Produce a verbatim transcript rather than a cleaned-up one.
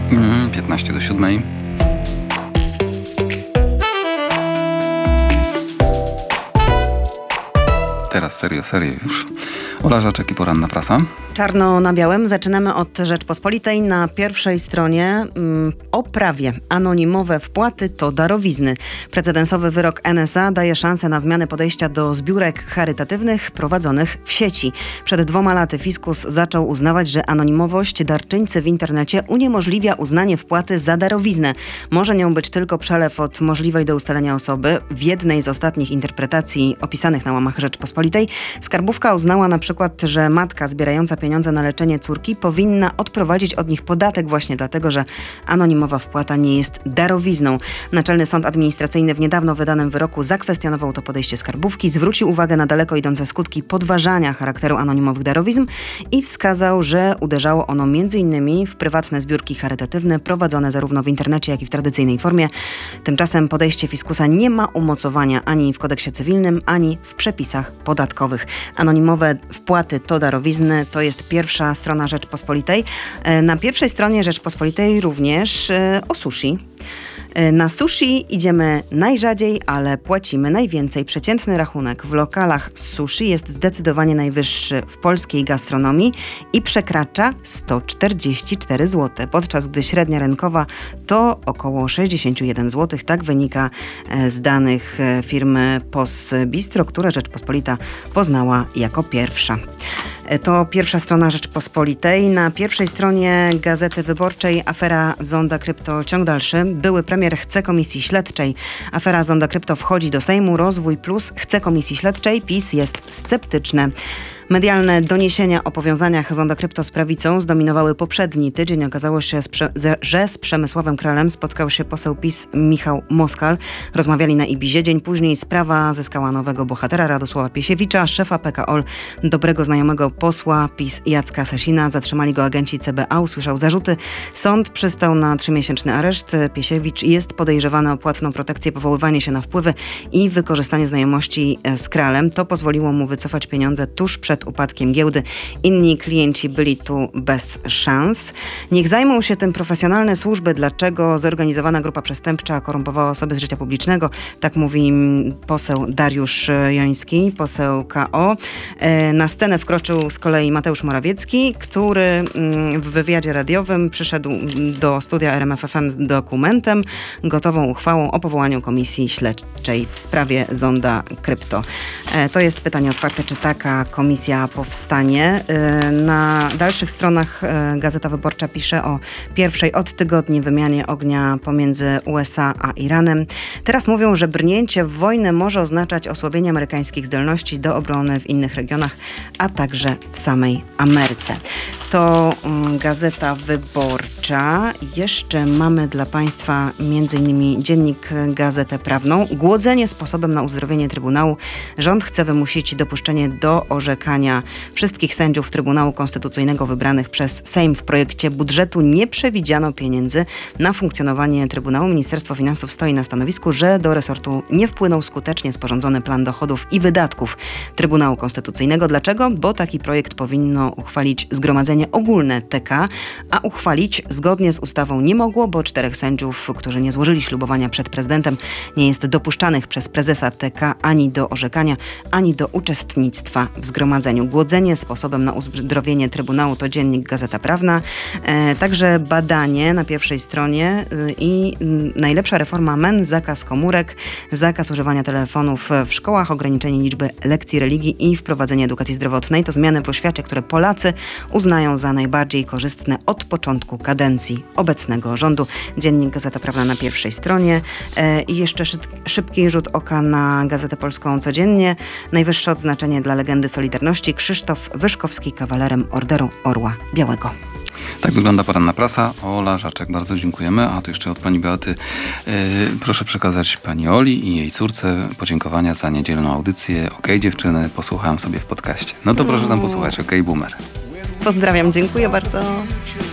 Mm, piętnaście do siódmej. Teraz serio, serio już. Ola Żaczek i poranna prasa. Czarno na białym. Zaczynamy od Rzeczpospolitej. Na pierwszej stronie mm, o prawie. Anonimowe wpłaty to darowizny. Precedensowy wyrok N S A daje szansę na zmianę podejścia do zbiórek charytatywnych prowadzonych w sieci. Przed dwoma laty fiskus zaczął uznawać, że anonimowość darczyńcy w internecie uniemożliwia uznanie wpłaty za darowiznę. Może nią być tylko przelew od możliwej do ustalenia osoby. W jednej z ostatnich interpretacji opisanych na łamach Rzeczpospolitej skarbówka uznała na przykład, że matka zbierająca pieniądze na leczenie córki powinna odprowadzić od nich podatek właśnie dlatego, że anonimowa wpłata nie jest darowizną. Naczelny Sąd Administracyjny w niedawno wydanym wyroku zakwestionował to podejście skarbówki, zwrócił uwagę na daleko idące skutki podważania charakteru anonimowych darowizn i wskazał, że uderzało ono m.in. w prywatne zbiórki charytatywne prowadzone zarówno w internecie, jak i w tradycyjnej formie. Tymczasem podejście fiskusa nie ma umocowania ani w kodeksie cywilnym, ani w przepisach podatkowych. Anonimowe wpłaty to darowizny, to jest pierwsza strona Rzeczpospolitej. Na pierwszej stronie Rzeczpospolitej również o sushi. Na sushi idziemy najrzadziej, ale płacimy najwięcej. Przeciętny rachunek w lokalach z sushi jest zdecydowanie najwyższy w polskiej gastronomii i przekracza sto czterdzieści cztery złote, podczas gdy średnia rynkowa to około sześćdziesiąt jeden złotych. Tak wynika z danych firmy P O S Bistro, które Rzeczpospolita poznała jako pierwsza. To pierwsza strona Rzeczpospolitej. Na pierwszej stronie Gazety Wyborczej afera Zonda Krypto ciąg dalszy. Były premier chce komisji śledczej. Afera Zonda Krypto wchodzi do Sejmu. Rozwój Plus chce komisji śledczej. PiS jest sceptyczny. Medialne doniesienia o powiązaniach Zonda Krypto z prawicą zdominowały poprzedni tydzień. Okazało się, że z Przemysławem Krelem spotkał się poseł PiS Michał Moskal. Rozmawiali na Ibizie. Dzień później sprawa zyskała nowego bohatera, Radosława Piesiewicza, szefa P K O L, dobrego znajomego posła PiS Jacka Sasina. Zatrzymali go agenci C B A, usłyszał zarzuty. Sąd przystał na trzymiesięczny areszt. Piesiewicz jest podejrzewany o płatną protekcję, powoływanie się na wpływy i wykorzystanie znajomości z Kralem. To pozwoliło mu wycofać pieniądze tuż przed upadkiem giełdy. Inni klienci byli tu bez szans. Niech zajmą się tym profesjonalne służby. Dlaczego zorganizowana grupa przestępcza korumpowała osoby z życia publicznego? Tak mówi poseł Dariusz Joński, poseł K O. Na scenę wkroczył z kolei Mateusz Morawiecki, który w wywiadzie radiowym przyszedł do studia R M F F M z dokumentem, gotową uchwałą o powołaniu komisji śledczej w sprawie Zonda Krypto. To jest pytanie otwarte, czy taka komisja powstanie. Na dalszych stronach Gazeta Wyborcza pisze o pierwszej od tygodni wymianie ognia pomiędzy U S A a Iranem. Teraz mówią, że brnięcie w wojnę może oznaczać osłabienie amerykańskich zdolności do obrony w innych regionach, a także w samej Ameryce. To Gazeta Wyborcza. Jeszcze mamy dla Państwa między innymi dziennik Gazetę Prawną. Głodzenie sposobem na uzdrowienie Trybunału. Rząd chce wymusić dopuszczenie do orzekania wszystkich sędziów Trybunału Konstytucyjnego wybranych przez Sejm. W projekcie budżetu nie przewidziano pieniędzy na funkcjonowanie Trybunału. Ministerstwo Finansów stoi na stanowisku, że do resortu nie wpłynął skutecznie sporządzony plan dochodów i wydatków Trybunału Konstytucyjnego. Dlaczego? Bo taki projekt powinno uchwalić Zgromadzenie Ogólne T K, a uchwalić zgodnie z ustawą nie mogło, bo czterech sędziów, którzy nie złożyli ślubowania przed prezydentem, nie jest dopuszczanych przez prezesa T K ani do orzekania, ani do uczestnictwa w zgromadzeniu. Głodzenie sposobem na uzdrowienie Trybunału to dziennik Gazeta Prawna. E, także badanie na pierwszej stronie e, i m, najlepsza reforma M E N, zakaz komórek, zakaz używania telefonów w szkołach, ograniczenie liczby lekcji religii i wprowadzenie edukacji zdrowotnej. To zmiany w oświacie, które Polacy uznają za najbardziej korzystne od początku kadencji obecnego rządu. Dziennik Gazeta Prawna na pierwszej stronie. E, I jeszcze szyb, szybki rzut oka na Gazetę Polską codziennie. Najwyższe odznaczenie dla legendy Solidarności. Krzysztof Wyszkowski kawalerem Orderu Orła Białego. Tak wygląda poranna prasa. Ola Żaczek, bardzo dziękujemy. A to jeszcze od pani Beaty. Yy, proszę przekazać pani Oli i jej córce podziękowania za niedzielną audycję. Okej, dziewczyny, posłuchałem sobie w podcaście. No to proszę tam posłuchać. Okej, boomer. Pozdrawiam, dziękuję bardzo.